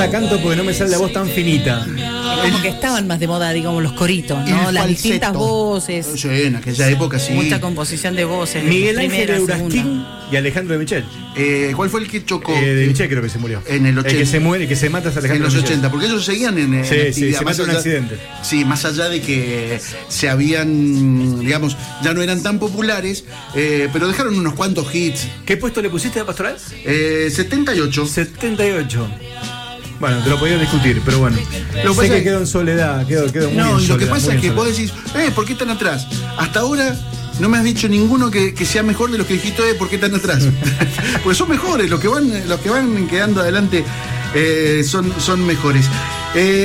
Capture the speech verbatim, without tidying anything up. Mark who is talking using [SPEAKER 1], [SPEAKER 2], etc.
[SPEAKER 1] la canto porque no me sale la voz tan finita.
[SPEAKER 2] Como que estaban más de moda, digamos, los coritos, ¿no?
[SPEAKER 3] El
[SPEAKER 2] Las
[SPEAKER 3] falseto.
[SPEAKER 2] distintas voces.
[SPEAKER 3] Sí, en aquella época sí.
[SPEAKER 2] Mucha composición de voces.
[SPEAKER 1] Miguel Ángel
[SPEAKER 2] primera,
[SPEAKER 1] Eurasquín
[SPEAKER 2] segunda.
[SPEAKER 1] y Alejandro de Michel.
[SPEAKER 3] Eh, ¿Cuál fue el que chocó?
[SPEAKER 1] Eh, de Michel creo que se murió.
[SPEAKER 3] En el ochenta.
[SPEAKER 1] El que se muere, el que se mata es
[SPEAKER 3] En
[SPEAKER 1] Alejandro
[SPEAKER 3] los
[SPEAKER 1] de Michel.
[SPEAKER 3] ochenta, porque ellos seguían en, en
[SPEAKER 1] Sí, sí,
[SPEAKER 3] actividad,
[SPEAKER 1] se
[SPEAKER 3] más
[SPEAKER 1] mata en un
[SPEAKER 3] allá-
[SPEAKER 1] accidente.
[SPEAKER 3] Sí, más allá de que se habían, digamos, ya no eran tan populares, eh, pero dejaron unos cuantos hits.
[SPEAKER 1] ¿Qué puesto le pusiste a Pastoral?
[SPEAKER 3] Eh, setenta y ocho.
[SPEAKER 1] setenta y ocho. Bueno, te lo podía discutir, pero bueno.
[SPEAKER 3] Lo
[SPEAKER 1] sé
[SPEAKER 3] pasa
[SPEAKER 1] que
[SPEAKER 3] es-
[SPEAKER 1] quedó en soledad, quedó, quedó muy
[SPEAKER 3] No,
[SPEAKER 1] en
[SPEAKER 3] y lo que
[SPEAKER 1] soledad,
[SPEAKER 3] pasa
[SPEAKER 1] muy
[SPEAKER 3] es
[SPEAKER 1] en
[SPEAKER 3] que vos
[SPEAKER 1] soledad.
[SPEAKER 3] decís, eh, ¿por qué están atrás? Hasta ahora no me has dicho ninguno que, que sea mejor de los que dijiste, eh, ¿por qué están atrás? Pues son mejores, los que van, los que van quedando adelante eh, son, son mejores. Eh,